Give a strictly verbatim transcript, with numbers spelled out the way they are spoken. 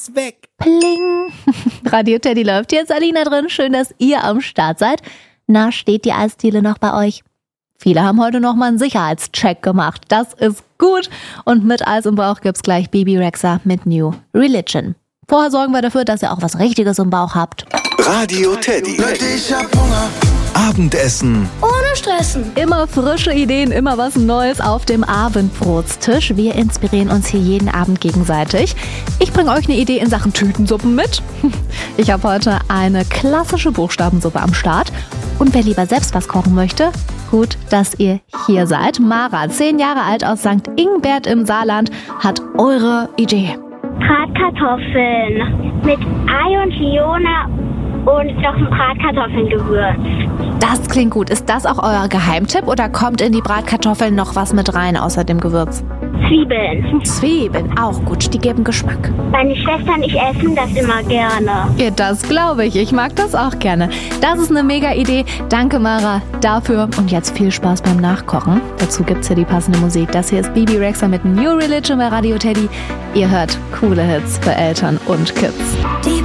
weg. Pling. Radio Teddy läuft jetzt. Alina drin. Schön, dass ihr am Start seid. Na, steht die Eisdiele noch bei euch? Viele haben heute noch mal einen Sicherheitscheck gemacht. Das ist gut. Und mit Eis im Bauch gibt's gleich Bebe Rexha mit New Religion. Vorher sorgen wir dafür, dass ihr auch was Richtiges im Bauch habt. Radio Teddy. Ich hab Hunger. Abendessen. Ohne Stressen. Immer frische Ideen, immer was Neues auf dem Abendbrotstisch. Wir inspirieren uns hier jeden Abend gegenseitig. Ich bringe euch eine Idee in Sachen Tütensuppen mit. Ich habe heute eine klassische Buchstabensuppe am Start. Und wer lieber selbst was kochen möchte, gut, dass ihr hier seid. Mara, zehn Jahre alt aus Sankt Ingbert im Saarland, hat eure Idee. Bratkartoffeln mit Ei und Lione und noch ein Bratkartoffelngewürz. Das klingt gut. Ist das auch euer Geheimtipp oder kommt in die Bratkartoffeln noch was mit rein außer dem Gewürz? Zwiebeln. Zwiebeln, auch gut. Die geben Geschmack. Meine Schwester und ich essen das immer gerne. Ja, das glaube ich. Ich mag das auch gerne. Das ist eine mega Idee. Danke, Mara, dafür. Und jetzt viel Spaß beim Nachkochen. Dazu gibt's hier die passende Musik. Das hier ist Bebe Rexha mit New Religion bei Radio Teddy. Ihr hört coole Hits für Eltern und Kids.